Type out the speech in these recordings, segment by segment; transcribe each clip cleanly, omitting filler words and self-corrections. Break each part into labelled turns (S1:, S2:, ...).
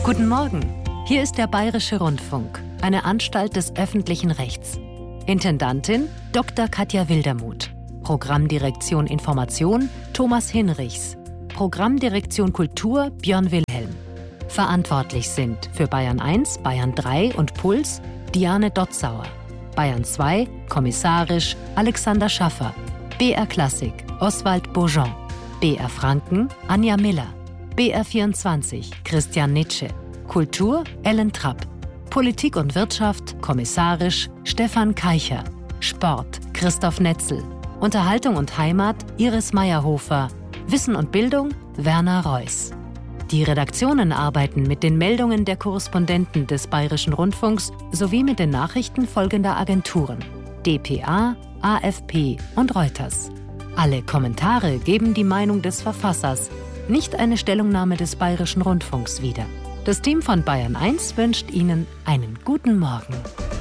S1: Guten Morgen, hier ist der Bayerische Rundfunk, eine Anstalt des öffentlichen Rechts. Intendantin Dr. Katja Wildermuth. Programmdirektion Information Thomas Hinrichs. Programmdirektion Kultur Björn Wilhelm. Verantwortlich sind für Bayern 1, Bayern 3 und Puls Diane Dotzauer. Bayern 2, kommissarisch Alexander Schaffer. BR Klassik Oswald Bourgeon. BR Franken Anja Miller. BR 24 Christian Nitsche. Kultur Ellen Trapp. Politik und Wirtschaft kommissarisch Stefan Keicher. Sport Christoph Netzel. Unterhaltung und Heimat Iris Meyerhofer. Wissen und Bildung Werner Reuss. Die Redaktionen arbeiten mit den Meldungen der Korrespondenten des Bayerischen Rundfunks sowie mit den Nachrichten folgender Agenturen: dpa, AFP und Reuters. Alle Kommentare geben die Meinung des Verfassers, nicht eine Stellungnahme des Bayerischen Rundfunks wieder. Das Team von Bayern 1 wünscht Ihnen einen guten Morgen.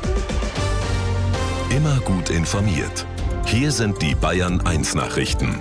S2: Immer gut informiert. Hier sind die Bayern 1 Nachrichten.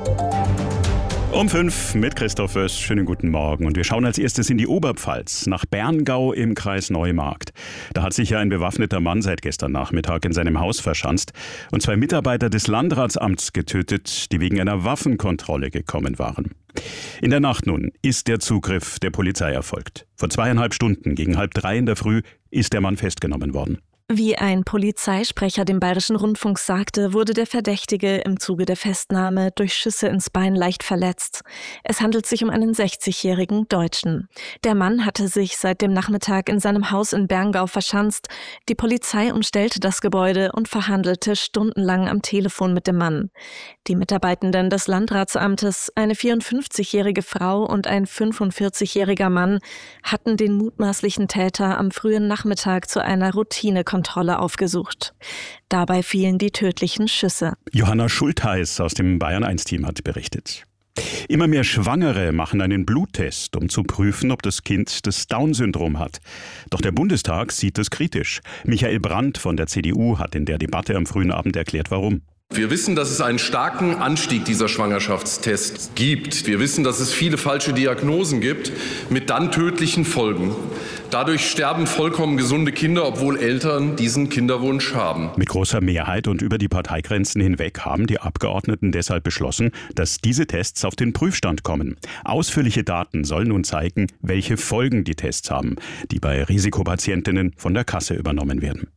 S3: Um 5 mit Christoph Wöss. Schönen guten Morgen. Und wir schauen als erstes in die Oberpfalz, nach Berngau im Kreis Neumarkt. Da hat sich ja ein bewaffneter Mann seit gestern Nachmittag in seinem Haus verschanzt und 2 Mitarbeiter des Landratsamts getötet, die wegen einer Waffenkontrolle gekommen waren. In der Nacht nun ist der Zugriff der Polizei erfolgt. Vor 2,5 Stunden, gegen 2:30 in der Früh, ist der Mann festgenommen worden.
S4: Wie ein Polizeisprecher dem Bayerischen Rundfunk sagte, wurde der Verdächtige im Zuge der Festnahme durch Schüsse ins Bein leicht verletzt. Es handelt sich um einen 60-jährigen Deutschen. Der Mann hatte sich seit dem Nachmittag in seinem Haus in Berngau verschanzt. Die Polizei umstellte das Gebäude und verhandelte stundenlang am Telefon mit dem Mann. Die Mitarbeitenden des Landratsamtes, eine 54-jährige Frau und ein 45-jähriger Mann, hatten den mutmaßlichen Täter am frühen Nachmittag zu einer Routinekontrolle aufgesucht. Dabei fielen die tödlichen Schüsse.
S3: Johanna Schultheiß aus dem Bayern-1-Team hat berichtet. Immer mehr Schwangere machen einen Bluttest, um zu prüfen, ob das Kind das Down-Syndrom hat. Doch der Bundestag sieht das kritisch. Michael Brandt von der CDU hat in der Debatte am frühen Abend erklärt, warum.
S5: Wir wissen, dass es einen starken Anstieg dieser Schwangerschaftstests gibt. Wir wissen, dass es viele falsche Diagnosen gibt mit dann tödlichen Folgen. Dadurch sterben vollkommen gesunde Kinder, obwohl Eltern diesen Kinderwunsch haben.
S3: Mit großer Mehrheit und über die Parteigrenzen hinweg haben die Abgeordneten deshalb beschlossen, dass diese Tests auf den Prüfstand kommen. Ausführliche Daten sollen nun zeigen, welche Folgen die Tests haben, die bei Risikopatientinnen von der Kasse übernommen werden.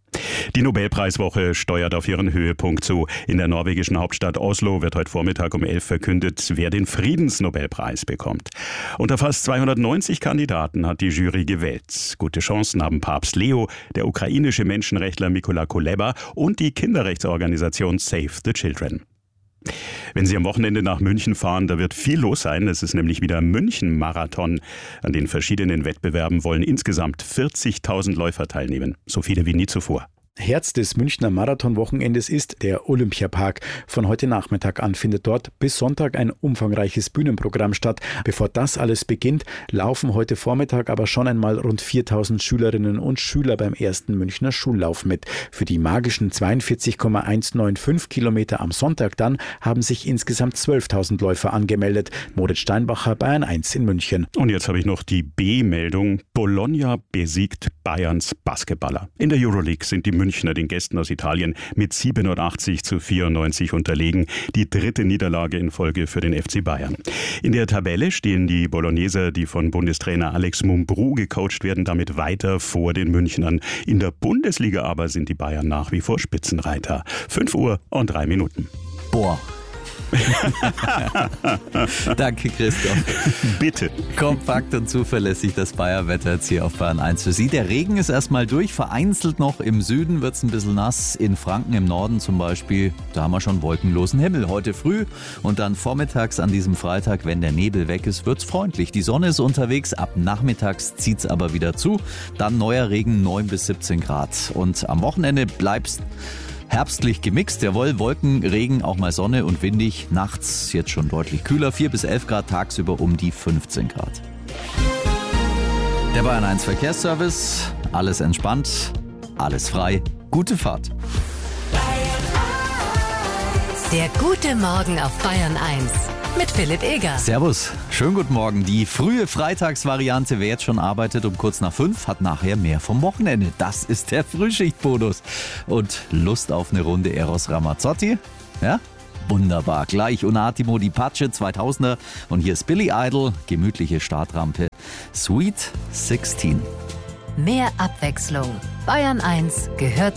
S3: Die Nobelpreiswoche steuert auf ihren Höhepunkt zu. In der norwegischen Hauptstadt Oslo wird heute Vormittag um 11 verkündet, wer den Friedensnobelpreis bekommt. Unter fast 290 Kandidaten hat die Jury gewählt. Gute Chancen haben Papst Leo, der ukrainische Menschenrechtler Mykola Kuleba und die Kinderrechtsorganisation Save the Children. Wenn Sie am Wochenende nach München fahren, da wird viel los sein. Es ist nämlich wieder München-Marathon. An den verschiedenen Wettbewerben wollen insgesamt 40.000 Läufer teilnehmen. So viele wie nie zuvor.
S6: Herz des Münchner Marathonwochenendes ist der Olympiapark. Von heute Nachmittag an findet dort bis Sonntag ein umfangreiches Bühnenprogramm statt. Bevor das alles beginnt, laufen heute Vormittag aber schon einmal rund 4.000 Schülerinnen und Schüler beim ersten Münchner Schullauf mit. Für die magischen 42,195 Kilometer am Sonntag dann haben sich insgesamt 12.000 Läufer angemeldet. Moritz Steinbacher, Bayern 1 in München.
S3: Und jetzt habe ich noch die B-Meldung. Bologna besiegt Bayerns Basketballer. In der Euroleague sind die Münchner den Gästen aus Italien mit 87:94 unterlegen. Die 3. Niederlage in Folge für den FC Bayern. In der Tabelle stehen die Bologneser, die von Bundestrainer Alex Mumbrú gecoacht werden, damit weiter vor den Münchnern. In der Bundesliga aber sind die Bayern nach wie vor Spitzenreiter. 5:03.
S7: Boah. Danke, Christoph.
S3: Bitte.
S7: Kompakt und zuverlässig das Bayerwetter jetzt hier auf Bayern 1 für Sie. Der Regen ist erstmal durch, vereinzelt noch im Süden wird es ein bisschen nass. In Franken im Norden zum Beispiel, da haben wir schon wolkenlosen Himmel heute früh. Und dann vormittags an diesem Freitag, wenn der Nebel weg ist, wird es freundlich. Die Sonne ist unterwegs, ab nachmittags zieht es aber wieder zu. Dann neuer Regen, 9 bis 17 Grad. Und am Wochenende bleibst herbstlich gemixt, jawohl, Wolken, Regen, auch mal Sonne und windig. Nachts jetzt schon deutlich kühler, 4 bis 11 Grad, tagsüber um die 15 Grad. Der Bayern 1 Verkehrsservice, alles entspannt, alles frei, gute Fahrt.
S1: Der gute Morgen auf Bayern 1 mit Philipp Eger.
S7: Servus, schönen guten Morgen. Die frühe Freitagsvariante, wer jetzt schon arbeitet um kurz nach 5, hat nachher mehr vom Wochenende. Das ist der Frühschichtbonus. Und Lust auf eine Runde Eros Ramazzotti? Ja? Wunderbar. Gleich Un Attimo die Pace 2000er. Und hier ist Billy Idol, gemütliche Startrampe. Sweet 16.
S1: Mehr Abwechslung. Bayern 1 gehört